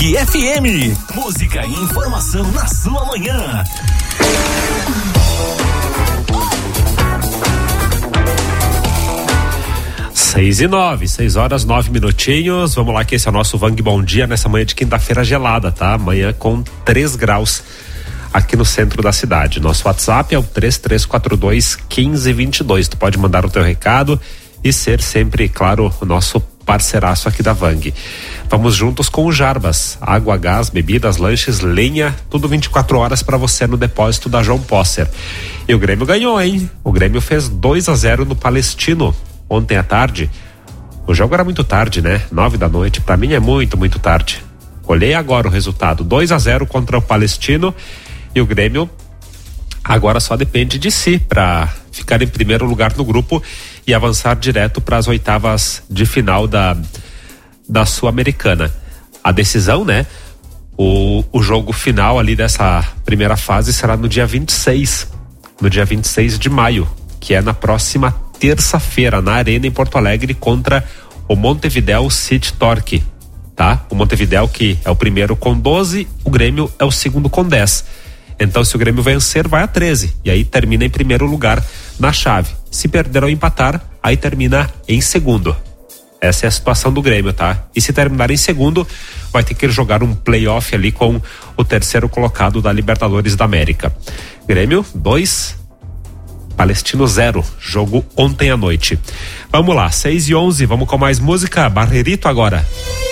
Vang FM. Música e informação na sua manhã. Seis horas 9 minutinhos. Vamos lá, que esse é o nosso Vang Bom Dia nessa manhã de quinta-feira gelada, tá? Amanhã com 3 graus aqui no centro da cidade. Nosso WhatsApp é o 3342-1522. Tu pode mandar o teu recado e ser sempre, claro, o nosso parceiraço aqui da Vang. Vamos juntos com o Jarbas. Água, gás, bebidas, lanches, lenha, tudo 24 horas para você no depósito da João Posser. E o Grêmio ganhou, hein? O Grêmio fez 2-0 no Palestino ontem à tarde. O jogo era muito tarde, né? 9 da noite. Pra mim é muito tarde. Olhei agora o resultado: 2-0 contra o Palestino. E o Grêmio agora só depende de si para ficar em primeiro lugar no grupo e avançar direto para as oitavas de final da Sul-Americana. A decisão, né? O jogo final ali dessa primeira fase será no dia 26 de maio, que é na próxima terça-feira, na Arena em Porto Alegre, contra o Montevideo City Torque, tá? O Montevideo, que é o primeiro com 12, o Grêmio é o segundo com 10. Então, se o Grêmio vencer, vai a 13, e aí termina em primeiro lugar na chave. Se perder ou empatar, aí termina em segundo. Essa é a situação do Grêmio, tá? E se terminar em segundo, vai ter que jogar um play-off ali com o terceiro colocado da Libertadores da América. Grêmio 2, Palestino 0, jogo ontem à noite. Vamos lá, 6:11, vamos com mais música. Barrerito agora.